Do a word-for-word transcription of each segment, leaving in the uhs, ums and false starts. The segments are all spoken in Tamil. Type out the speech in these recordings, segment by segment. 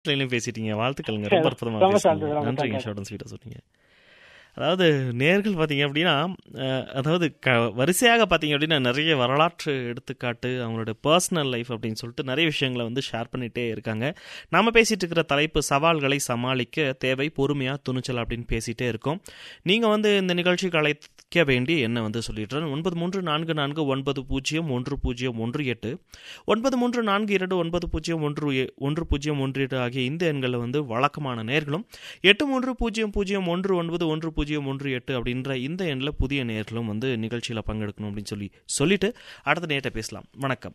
லைன்லயும் பேசிட்டீங்க. வாழ்த்துக்கள்ங்க. ரொம்ப அற்புதமா ரொம்ப பேசுனீங்க. சந்தோஷம், ரொம்ப நன்றிங்க. சந்தோஷம். ஷார்ட் அண்ட் ஸ்வீட்டா சொன்னீங்க. அதாவது நேர்கள் பார்த்தீங்க அப்படின்னா, அஹ், அதாவது க வரிசையாக பார்த்தீங்க அப்படின்னா நிறைய வரலாற்று எடுத்துக்காட்டு, அவங்களோட பர்சனல் லைஃப் அப்படின்னு சொல்லிட்டு நிறைய விஷயங்களை வந்து ஷேர் பண்ணிகிட்டே இருக்காங்க. நாம் பேசிகிட்டு இருக்கிற தலைப்பு சவால்களை சமாளிக்க தேவை பொறுமையாக துணிச்சல் அப்படின்னு பேசிகிட்டே இருக்கோம். நீங்கள் வந்து இந்த நிகழ்ச்சிக்கு அழைக்க வேண்டி என்ன வந்து சொல்லிடுறேன். ஒன்பது மூன்று நான்கு நான்கு ஒன்பது பூஜ்ஜியம் ஒன்று பூஜ்ஜியம் ஒன்று எட்டு ஒன்பது மூன்று நான்கு இரண்டு ஒன்பது பூஜ்ஜியம் ஒன்று எ- ஒன்று பூஜ்ஜியம் ஒன்று எட்டு ஆகிய இந்த எண்களில் வந்து வழக்கமான நேர்களும் எட்டு மூன்று பூஜ்ஜியம் பூஜ்ஜியம் ஒன்று ஒன்பது ஒன்று பூஜ்ஜியம் ஒன்று எட்டு அப்படின்ற இந்த எண்ணில் புதிய நேர்களும் வந்து நிகழ்ச்சியில் பங்கெடுக்கணும் அப்படின்னு சொல்லி சொல்லிட்டு அடுத்த நேரத்தை பேசலாம். வணக்கம்.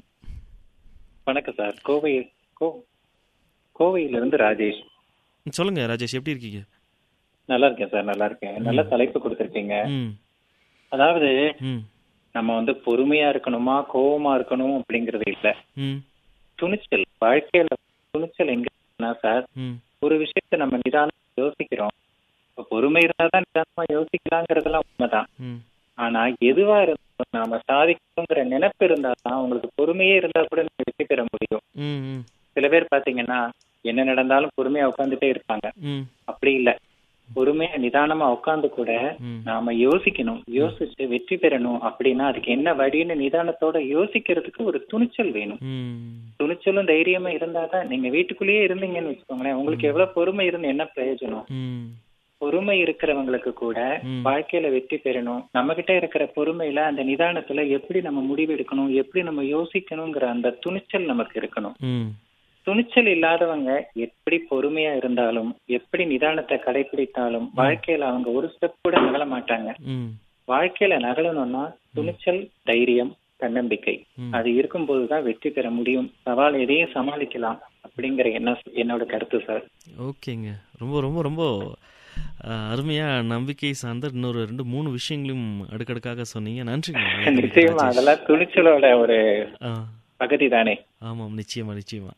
வணக்கம் சார். கோவை கோ கோவையிலிருந்து ராஜேஷ். சொல்லுங்க ராஜேஷ், எப்படி இருக்கீங்க? நல்லா இருக்கேன் சார், நல்லா இருக்கேன். நல்ல தலைப்பு கொடுத்துருக்கீங்க. ம் அதாவது ம் நம்ம வந்து பொறுமையா இருக்கணுமா கோவமா இருக்கணும் அப்படிங்கறது இல்ல. ம் துணிச்சல் வாழ்க்கையில துணிச்சல் எங்க இருக்குன்னா சார், ம் ஒரு விஷயத்த நம்ம நிதானம் யோசிக்கிறோம். இப்ப பொறுமை இருந்தாதான் நிதானமா யோசிக்கலாங்கிறதெல்லாம் உண்மைதான். ம் ஆனா எதுவா இருந்தாலும் நாம சாதிக்கணுங்கிற நினைப்பு இருந்தாதான் உங்களுக்கு பொறுமையே இருந்தா கூட நீங்க வெற்றி பெற முடியும். ம் ம் சில பேர் பாத்தீங்கன்னா என்ன நடந்தாலும் பொறுமையா உட்காந்துட்டே இருப்பாங்க. ம் அப்படி இல்ல, பொறுமையா நிதானமா உட்கார்ந்து கூட ம் நாம யோசிக்கணும். யோசிச்சு வெற்றி பெறணும் அப்படின்னா அதுக்கு என்ன வழின்னு நிதானத்தோட யோசிக்கிறதுக்கு ஒரு துணிச்சல் வேணும். ம் துணிச்சலும் தைரியமும் இருந்தாதான், நீங்க வீட்டுக்குள்ளேயே இருந்தீங்கன்னு வச்சுக்கோங்களேன், உங்களுக்கு எவ்வளவு பொறுமை இருந்து என்ன பிரயோஜனம்? ம் பொறுமை இருக்கிறவங்களுக்கு கூட ம். வாழ்க்கையில வெற்றி பெறணும். நம்ம கிட்ட இருக்கிற பொறுமையில அந்த நிதானத்துல எப்படி நம்ம முடிவு எடுக்கணும், எப்படி நம்ம யோசிக்கணுங்கிற அந்த துணிச்சல் நமக்கு இருக்கணும். ம் துணிச்சல் இல்லாதவங்க எப்படி பொறுமையா இருந்தாலும் எப்படி நிதானத்தை கடைபிடித்தாலும் வாழ்க்கையில அவங்க ஒரு ஸ்டெப் கூட நகல மாட்டாங்க. ம் வாழ்க்கையில நகலணும்னா துணிச்சல், தைரியம், தன்னம்பிக்கை ம். அது இருக்கும்போதுதான் வெற்றி பெற முடியும். சவால் எதையும் சமாளிக்கலாம் அப்படிங்கிற என்ன என்னோட கருத்து சார். ஓகேங்க. ரொம்ப ரொம்ப ரொம்ப அஹ், அருமையா நம்பிக்கை சார்ந்த இன்னொரு ரெண்டு மூணு விஷயங்களையும் அடுக்கடுக்காக சொன்னீங்க. நன்றிங்க. நிச்சயமா ராஜேஷ். அதெல்லாம் துணிச்சலோட ஒரு ஆ பகுதி தானே. ஆமாம், நிச்சயமா நிச்சயமா.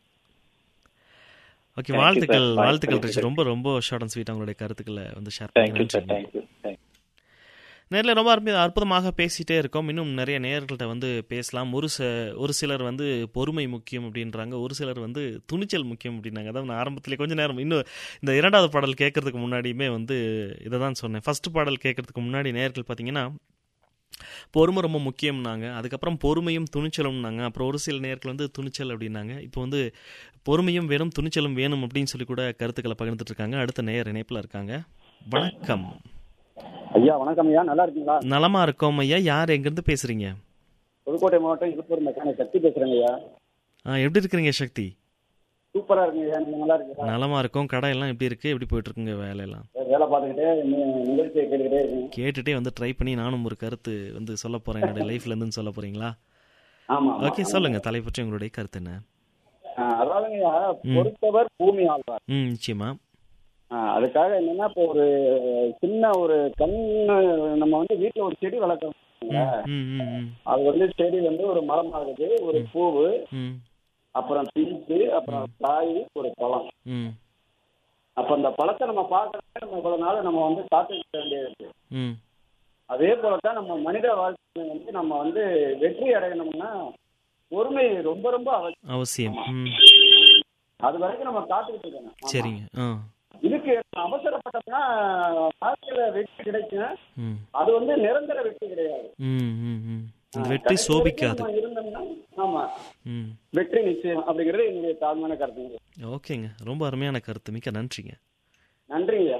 ஓகே, Thank you, வாழ்த்துக்கள் sir. வாழ்த்துக்கள் வாழ்த்துக்கள். ரிஷி. ரொம்ப ரொம்ப ஷார்ட் அண்ட் ஸ்வீட் அவங்களுடைய கருத்துக்களை வந்து ஷேர் தேங்க்யூ சார். பண்ணி தேங்க்யூ. நேரில் ரொம்ப அற்புத அற்புதமாக பேசிகிட்டே இருக்கோம். இன்னும் நிறைய நேயர்கள்ட்ட வந்து பேசலாம். ஒரு ச ஒரு சிலர் வந்து பொறுமை முக்கியம் அப்படின்றாங்க, ஒரு சிலர் வந்து துணிச்சல் முக்கியம் அப்படின்னாங்க. அதாவது நான் ஆரம்பத்திலே கொஞ்ச நேரம் இன்னும் இந்த இரண்டாவது பாடல் கேட்கறதுக்கு முன்னாடியுமே வந்து இதை தான் சொன்னேன். ஃபர்ஸ்ட் பாடல் கேட்கறதுக்கு முன்னாடி நேயர்கள் பார்த்தீங்கன்னா பொறுமை ரொம்ப முக்கியம்னாங்க, அதுக்கப்புறம் பொறுமையும் துணிச்சலும்னாங்க, அப்புறம் ஒரு சில நேயர்கள் வந்து துணிச்சல் அப்படின்னாங்க. இப்போ வந்து பொறுமையும் வேணும் துணிச்சலும் வேணும் அப்படின்னு சொல்லி கூட கருத்துக்களை பகிர்ந்துட்டு இருக்காங்க. அடுத்த நேயர் இணைப்பில் இருக்காங்க. வணக்கம் ஐயா வணக்கம் ஐயா, நல்லா இருக்கீங்களா? நலமா இருக்கோம் ஐயா. யார் எங்கேருந்து பேசுறீங்க? புதுக்கோட்டை மாவட்டம் இருப்பூர் மெக்கானிக் சக்தி பேசுறேங்க ஐயா. ஆ, எப்படி இருக்கிறீங்க சக்தி? சூப்பரா இருக்குங்க ஐயா, நீங்க நல்லா இருக்கீங்களா? நலமா இருக்கோம். கடை எல்லாம் எப்படி இருக்கு? எப்படி போயிட்டு இருக்குங்க வேலையெல்லாம்? வேலை பார்த்துக்கிட்டே நி- நிகழ்ச்சியை கேட்டுக்கிட்டே இருக்கேன். கேட்டுட்டே வந்து ட்ரை பண்ணி நானும் ஒரு கருத்து வந்து சொல்ல போறேன், என்னுடைய லைஃப்ல இருந்து சொல்ல போறீங்களா? ஆமா ஆமா. ஓகே, சொல்லுங்க. தலை பற்றி உங்களுடைய கருத்து என்ன? ஆ, அதாவதுங்க ஐயா, ம். பொறுத்தவர் பூமி ஆழ்வார். ம் நிச்சயமா. ஆ, அதுக்காக என்னன்னா இப்போ ஒரு சின்ன ஒரு கண்ணு, நம்ம வந்து வீட்டுல ஒரு செடி வளர்க்கறோம். ம் ம் ம் அது வந்து செடி வந்து ஒரு மரம் ஆகுது, ஒரு பூவு, ம் அப்புறம் பிஞ்சு, அப்புறம் காய், ஒரு பழம். ம் அப்ப அந்த பழத்தை நம்ம பார்க்கறதுக்கு நம்ம இவ்வளவு நாள் நம்ம வந்து காத்துக்கிட்ட வேண்டியது இருக்கு. ம் அதே போலதான் நம்ம மனித வாழ்க்கை வந்து நம்ம வந்து வெற்றி அடையணும்னா பொறுமை ரொம்ப ரொம்ப அவசியம். அவசியம். ம் அது வரைக்கும் நம்ம காத்துக்கிட்டு இருக்கணும். ஆமா. சரிங்க. ஆ இதுக்கு அவசரப்பட்டோம்னா வாழ்க்கையில வெற்றி கிடைக்கும், ம் அது வந்து நிரந்தர வெற்றி கிடையாது. ம் ம் ம் இந்த ஆ, வெற்றி கடைசி சோபிக்காது. வரைக்கும் நம்ம இருந்தோம்னா ஆமா ம் வெற்றி நிச்சயம் அப்படிங்கிறது என்னுடைய தாழ்மையான கருத்துங்க. ஓகேங்க. ரொம்ப அருமையான கருத்து. மிக்க நன்றிங்க. நன்றிங்க.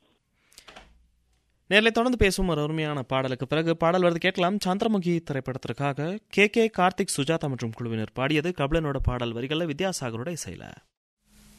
நேரில் தொடர்ந்து பேசும் ஒரு அருமையான பாடலுக்கு பிறகு பாடல் வருது, கேட்கலாம். சந்திரமுகி திரைப்படத்திற்காக கே கே கார்த்திக், சுஜாதா மற்றும் குழுவினர் பாடியது. கபிலனோட பாடல் வரிகளில் வித்யாசாகரோட இசையில.